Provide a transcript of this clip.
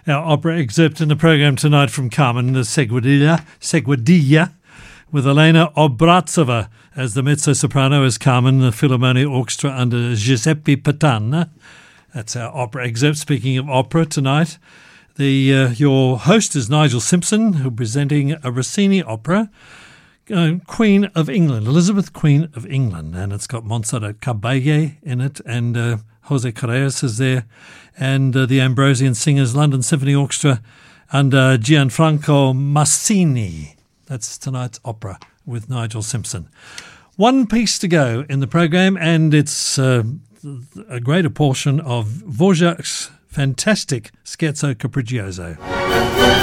Our opera excerpt in the program tonight from Carmen, the Seguidilla, with Elena Obrazova as the mezzo-soprano, as Carmen, the Philharmonic Orchestra under Giuseppe Patana. That's our opera excerpt. Speaking of opera tonight, your host is Nigel Simpson, who's presenting a Rossini opera, Queen of England, Elizabeth, Queen of England, and it's got Montserrat Caballé in it, and Jose Carreras is there, and the Ambrosian Singers, London Symphony Orchestra, under Gianfranco Massini. That's tonight's opera with Nigel Simpson. One piece to go in the program, and it's a greater portion of Dvorak's fantastic Scherzo Capriccioso.